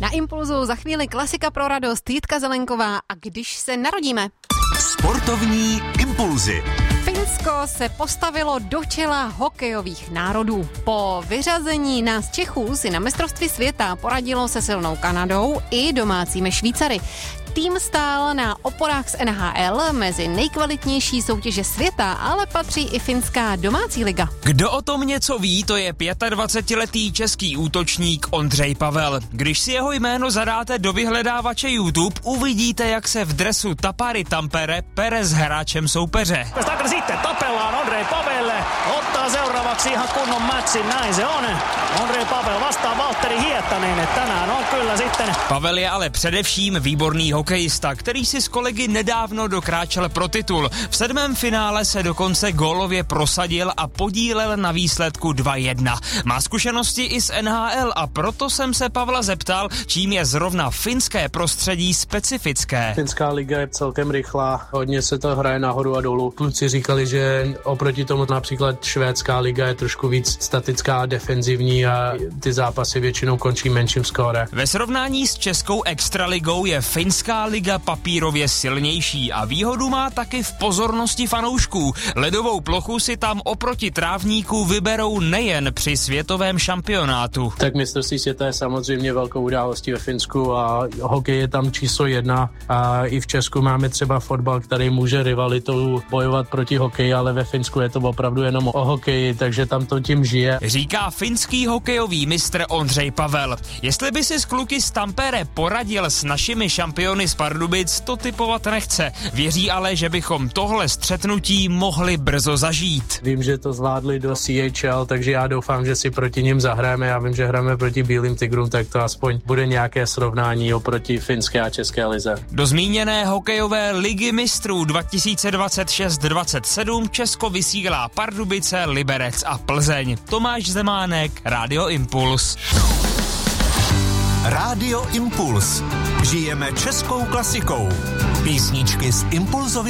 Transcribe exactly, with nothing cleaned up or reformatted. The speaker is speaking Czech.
Na Impulzu za chvíli klasika pro radost, Jitka Zelenková a Když se narodíme. Sportovní impulzy. Finsko se postavilo do čela hokejových národů. Po vyřazení nás Čechů si na mistrovství světa poradilo se silnou Kanadou i domácími Švýcary. Tým stál na oporách z N H L mezi nejkvalitnější soutěže světa, ale patří i finská domácí liga. Kdo o tom něco ví, to je dvacetiletý český útočník Ondřej Pavel. Když si jeho jméno zadáte do vyhledávače YouTube, uvidíte, jak se v dresu Tapari Tampere pere s hráčem soupeře. Sitten tapellaan Ondřej Pavelle, ottaa seuraavaksi ihan kunnon matchin, näin se on. Ondřej Pavel vastaa Valtteri Hietanen, tänään on kyllä sitten. Pavel je ale především výborný hokejista, který si s kolegy nedávno dokráčel pro titul. V sedmém finále se dokonce gólově prosadil a podílel na výsledku dva jedna. Má zkušenosti i z N H L a proto jsem se Pavla zeptal, čím je zrovna finské prostředí specifické. Finská liga je celkem rychlá, hodně se to hraje nahoru a dolů. Kluci říkali, že oproti tomu například švédská liga je trošku víc statická a defenzivní a ty zápasy většinou končí menším skóre. Ve srovnání s českou extraligou je finská liga papírově silnější a výhodu má taky v pozornosti fanoušků. Ledovou plochu si tam oproti trávníku vyberou nejen při světovém šampionátu. Tak mistrovství světa je samozřejmě velkou událostí ve Finsku a hokej je tam číslo jedna a i v Česku máme třeba fotbal, který může rivalitou bojovat proti hokeji, ale ve Finsku je to opravdu jenom o hokeji, takže tam to tím žije. Říká finský hokejový mistr Ondřej Pavel. Jestli by si s kluky z Tampere poradil s našimi šampiony z Pardubic, to typovat nechce. Věří ale, že bychom tohle střetnutí mohli brzo zažít. Vím, že to zvládli do C H L, takže já doufám, že si proti nim zahrajeme. Já vím, že hrajeme proti Bílým tigrům, tak to aspoň bude nějaké srovnání oproti finské a české lize. Do zmíněné hokejové ligy mistrů dva tisíce dvacet šest dvacet sedm Česko vysílá Pardubice, Liberec a Plzeň. Tomáš Zemánek, Rádio Impuls. Rádio Impuls. Žijeme českou klasikou. Písničky z Impulzovy